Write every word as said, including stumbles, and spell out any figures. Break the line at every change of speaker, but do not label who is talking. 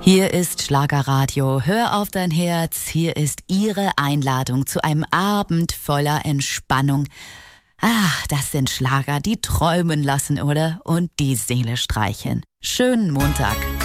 Hier ist Schlagerradio. Hör auf dein Herz. Hier ist Ihre Einladung zu einem Abend voller Entspannung. Ach, das sind Schlager, die träumen lassen, oder? Und die Seele streicheln. Schönen Montag.